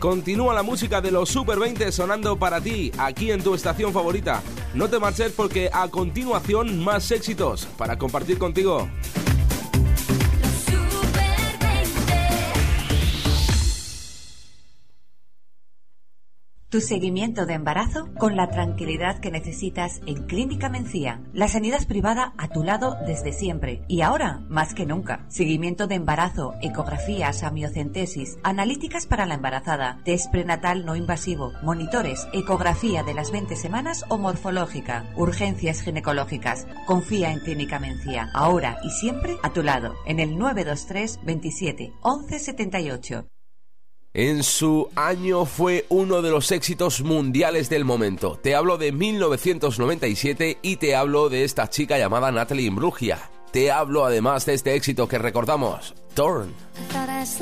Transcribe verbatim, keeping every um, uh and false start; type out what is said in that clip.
Continúa la música de los Super veinte sonando para ti, aquí en tu estación favorita. No te marches porque a continuación más éxitos para compartir contigo. Tu seguimiento de embarazo con la tranquilidad que necesitas en Clínica Mencía. La sanidad privada a tu lado desde siempre y ahora más que nunca. Seguimiento de embarazo, ecografías, amniocentesis, analíticas para la embarazada, test prenatal no invasivo, monitores, ecografía de las veinte semanas o morfológica, urgencias ginecológicas. Confía en Clínica Mencía, ahora y siempre a tu lado, en el nueve dos tres veintisiete once setenta y ocho. En su año fue uno de los éxitos mundiales del momento. Te hablo de mil novecientos noventa y siete y te hablo de esta chica llamada Natalie Imbruglia. Te hablo además de este éxito que recordamos, Torn.